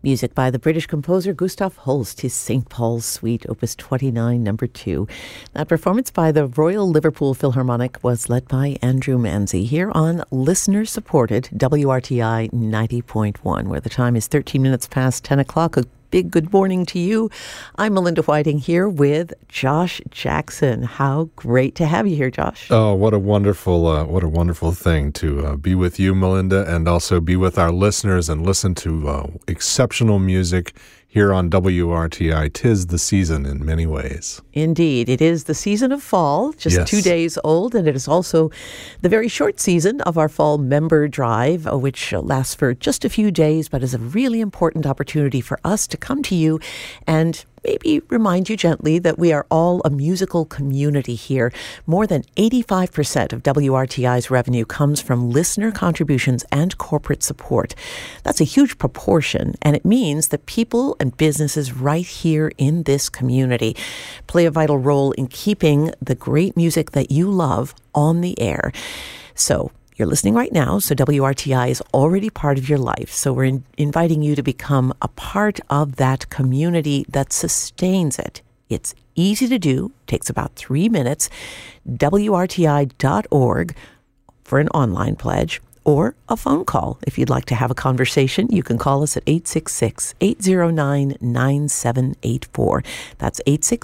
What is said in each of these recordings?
Music by the British composer Gustav Holst, his St. Paul's Suite, Opus 29, number 2. That performance by the Royal Liverpool Philharmonic was led by Andrew Manzi here on listener-supported WRTI 90.1, where the time is 13 minutes past 10 o'clock. A big good morning to you. I'm Melinda Whiting here with Josh Jackson. How great to have you here, Josh. Oh, what a wonderful thing to be with you, Melinda, and also be with our listeners and listen to exceptional music here on WRTI. 'Tis the season in many ways. Indeed. It is the season of fall, just 2 days old, and it is also the very short season of our fall member drive, which lasts for just a few days, but is a really important opportunity for us to come to you and maybe remind you gently that we are all a musical community here. More than 85% of WRTI's revenue comes from listener contributions and corporate support. That's a huge proportion, and it means that people and businesses right here in this community play a vital role in keeping the great music that you love on the air. So, you're listening right now, so WRTI is already part of your life. So we're inviting you to become a part of that community that sustains it. It's easy to do, takes about 3 minutes. WRTI.org for an online pledge or a phone call. If you'd like to have a conversation, you can call us at 866-809-9784. That's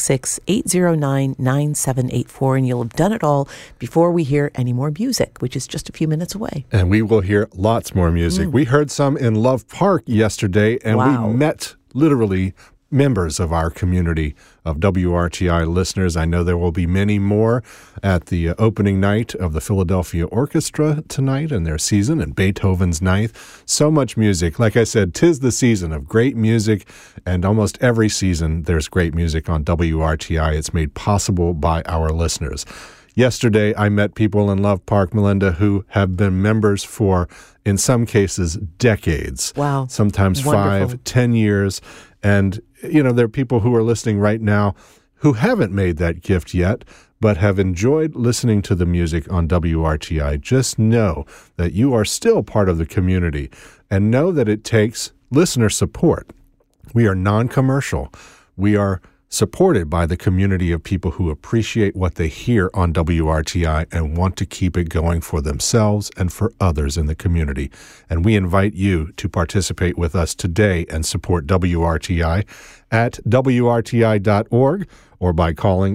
866-809-9784, and you'll have done it all before we hear any more music, which is just a few minutes away. And we will hear lots more music. We heard some in Love Park yesterday, and we met literally members of our community of WRTI listeners. I know there will be many more at the opening night of the Philadelphia Orchestra tonight and their season, and Beethoven's Ninth. So much music. Like I said, 'tis the season of great music, and almost every season there's great music on WRTI. It's made possible by our listeners. Yesterday, I met people in Love Park, Melinda, who have been members for, in some cases, decades. Wow. Sometimes Wonderful. 5, 10 years. And, you know, there are people who are listening right now who haven't made that gift yet, but have enjoyed listening to the music on WRTI. Just know that you are still part of the community, and know that it takes listener support. We are non-commercial. We are supported by the community of people who appreciate what they hear on WRTI and want to keep it going for themselves and for others in the community. And we invite you to participate with us today and support WRTI at WRTI.org or by calling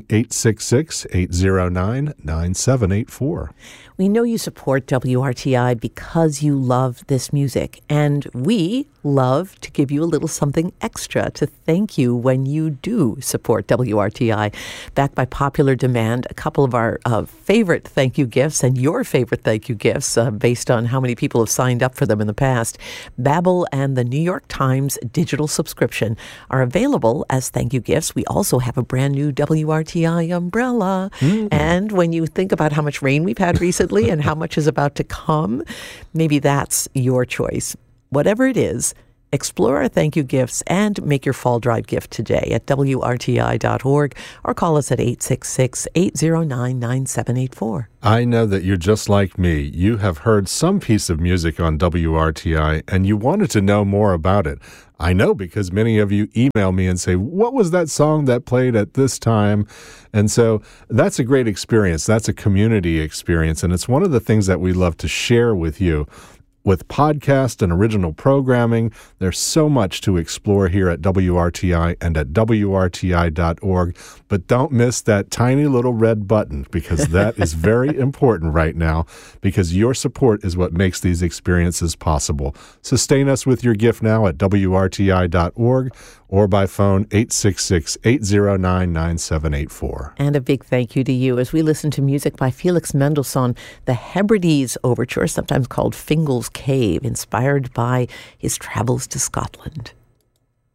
866-809-9784. We know you support WRTI because you love this music, and we love to give you a little something extra to thank you when you do support WRTI. Backed by popular demand, a couple of our favorite thank you gifts and your favorite thank you gifts based on how many people have signed up for them in the past. Babbel and the New York Times digital subscription are available as thank you gifts. We also have a brand new WRTI umbrella. And when you think about how much rain we've had recently and how much is about to come, maybe that's your choice. Whatever it is, explore our thank you gifts and make your fall drive gift today at WRTI.org or call us at 866-809-9784. I know that you're just like me. You have heard some piece of music on WRTI and you wanted to know more about it. I know because many of you email me and say, what was that song that played at this time? And so that's a great experience. That's a community experience. And it's one of the things that we love to share with you. With podcast and original programming, there's so much to explore here at WRTI and at WRTI.org. But don't miss that tiny little red button, because that is very important right now, because your support is what makes these experiences possible. Sustain us with your gift now at WRTI.org or by phone 866-809-9784. And a big thank you to you as we listen to music by Felix Mendelssohn, the Hebrides Overture, sometimes called Fingal's Cave, inspired by his travels to Scotland.